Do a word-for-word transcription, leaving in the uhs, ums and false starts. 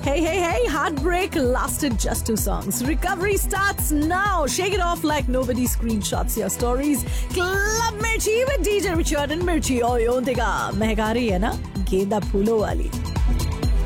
Hey, hey, hey, heartbreak lasted just two songs. Recovery starts now. Shake it off like nobody screenshots your stories. Club Mirchi with D J Richard and Mirchi Oyontiga. महका रही है ना गेंदा फूलों वाली.